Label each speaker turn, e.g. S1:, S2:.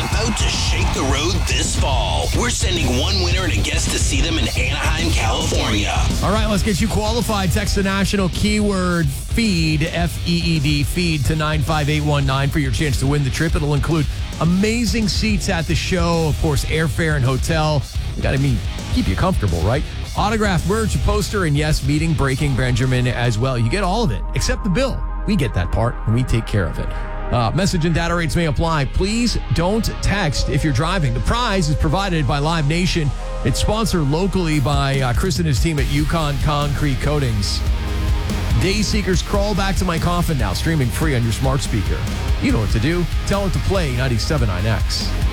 S1: about to shake the road this fall. We're sending one winner and a guest to see them in Anaheim, California.
S2: All right, let's get you qualified. Text the national keyword FEED, F-E-E-D, FEED to 95819 for your chance to win the trip. It'll include amazing seats at the show, of course, airfare and hotel. We got to keep you comfortable, right? Autograph, merch, a poster, and yes, meeting Breaking Benjamin as well. You get all of it, except the bill. We get that part, and we take care of it. Message and data rates may apply. Please don't text if you're driving. The prize is provided by Live Nation. It's sponsored locally by Chris and his team at Yukon Concrete Coatings. Day Seekers, Crawl Back to My Coffin now, streaming free on your smart speaker. You know what to do. Tell it to play 97.9X.